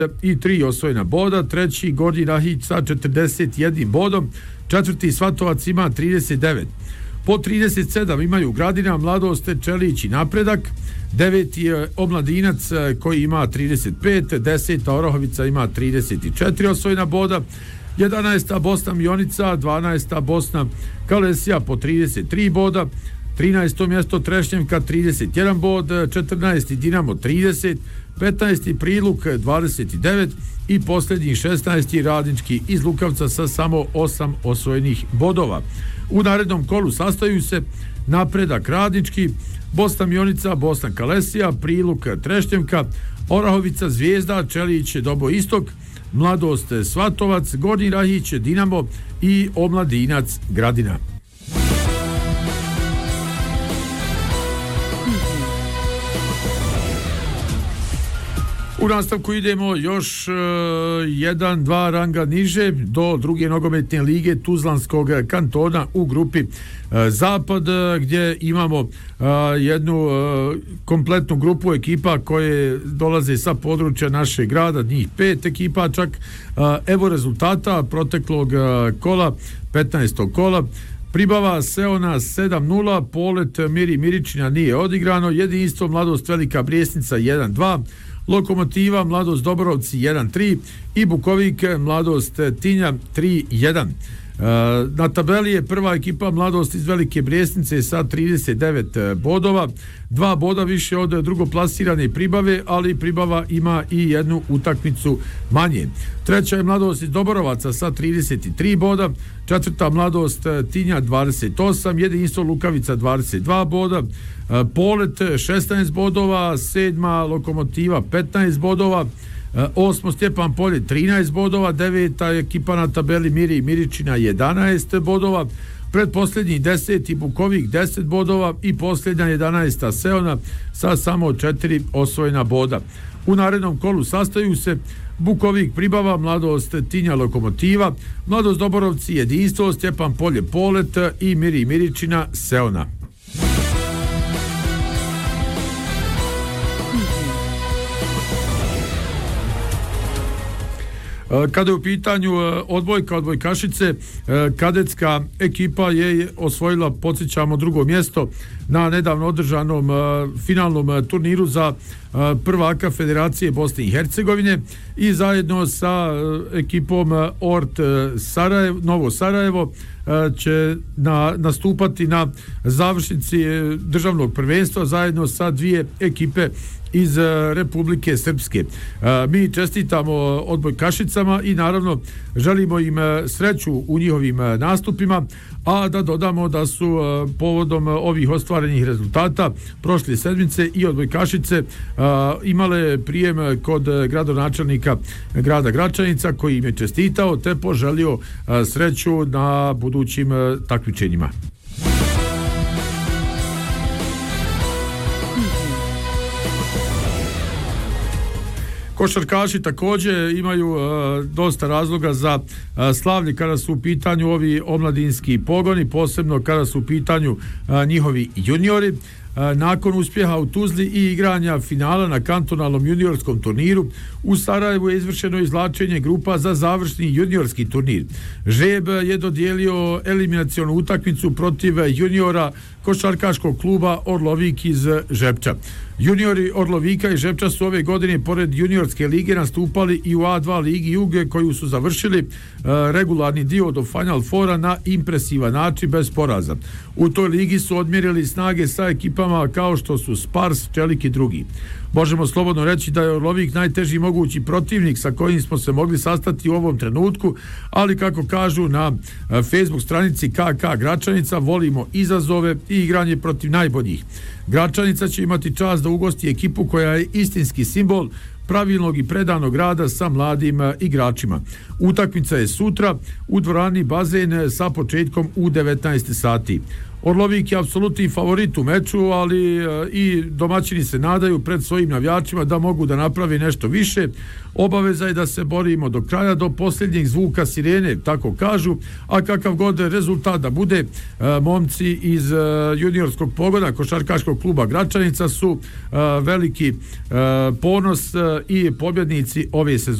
i 3 osvojena boda, treći Gornji Rahić sa 41 bodom, četvrti Svatovac ima 39. Po 37 imaju Gradina, Mladost, Čelić i Napredak, deveti je Omladinac koji ima 35, 10. Orahovica ima 34 osvojena boda, 11. Bosna Mionica, 12. Bosna Kalesija po 33 boda, 13. mjesto Trešnjevka 31 bod, 14. Dinamo 30, 15. Priluk 29 i posljednji 16. Radnički iz Lukavca sa samo 8 osvojenih bodova. U narednom kolu sastaju se Napredak Radnički, Bosna Mionica, Bosna Kalesija, Priluk Trešnjevka, Orahovica Zvijezda, Čelić Dobo Istok, Mladost Svatovac, Gornji Rahić Dinamo i Omladinac Gradina. U nastavku idemo još 1-2 ranga niže do druge nogometne lige Tuzlanskog kantona u grupi Zapad, gdje imamo jednu kompletnu grupu ekipa koje dolaze sa područja našeg grada, njih 5 ekipa čak. Evo rezultata proteklog kola, 15. kola. Pribava Seona 7-0, Polet Miri Miričina nije odigrano, Jedinstvo Mladost Velika Brijesnica 1-2, Lokomotiva Mladost Doborovci 1-3 i Bukovik Mladost Tinja 3-1. Na tabeli je prva ekipa Mladost iz Velike Brijesnice sa 39 bodova, 2 boda više od drugoplasirane Pribave, ali Pribava ima i jednu utakmicu manje. Treća je Mladost iz Doborovaca sa 33 boda, četvrta Mladost Tinja 28, Jedinstvo Lukavica 22 boda, Polet 16 bodova, sedma Lokomotiva 15 bodova, osmo Stjepan Polje 13 bodova, deveta ekipa na tabeli Miri Miričina 11 bodova, predposljednji 10. Bukovik 10 bodova i posljednja 11. Seona sa samo 4 osvojena boda. U narednom kolu sastaju se Bukovik Pribava, Mladost Tinja Lokomotiva, Mladost Doborovci Jedinstvo, Stjepan Polje Polet i Miri Miričina Seona. Kada je u pitanju odbojkašice, kadetska ekipa je osvojila, podsjećamo, drugo mjesto na nedavno održanom finalnom turniru za prvaka Federacije Bosne i Hercegovine i zajedno sa ekipom Ort Novo Sarajevo će nastupati na završnici državnog prvenstva zajedno sa dvije ekipe iz Republike Srpske. Mi čestitamo odbojkašicama i naravno želimo im sreću u njihovim nastupima, a da dodamo da su povodom ovih ostvarenih rezultata prošle sedmice i odbojkašice imale prijem kod gradonačelnika grada Gračanica koji im je čestitao te poželio sreću na budućim takmičenjima. Košarkaši također imaju dosta razloga za slavlje kada su u pitanju ovi omladinski pogoni, posebno kada su u pitanju njihovi juniori. Nakon uspjeha u Tuzli i igranja finala na kantonalnom juniorskom turniru, u Sarajevu je izvršeno izvlačenje grupa za završni juniorski turnir. Žeb je dodijelio eliminacionu utakmicu protiv juniora košarkaškog kluba Orlovik iz Žepča. Juniori Orlovika i Žepča su ove godine pored juniorske lige nastupali i u A2 ligi Juge koju su završili regularni dio do Final Fora na impresivan način bez poraza. U toj ligi su odmjerili snage sa ekipama kao što su Spars, Čelik i drugi. Možemo slobodno reći da je Orlovik najteži mogući protivnik sa kojim smo se mogli sastati u ovom trenutku, ali kako kažu na Facebook stranici KK Gračanica, volimo izazove i igranje protiv najboljih. Gračanica će imati čast da ugosti ekipu koja je istinski simbol pravilnog i predanog rada sa mladim igračima. Utakmica je sutra u dvorani Bazen sa početkom u 19 sati. Orlovik je apsolutni favorit u meču, ali i domaćini se nadaju pred svojim navijačima da mogu da napravi nešto više. Obaveza je da se borimo do kraja, do posljednjeg zvuka sirene, tako kažu, a kakav god rezultat da bude, momci iz juniorskog pogona košarkaškog kluba Gračanica su veliki ponos i pobjednici ove sezone.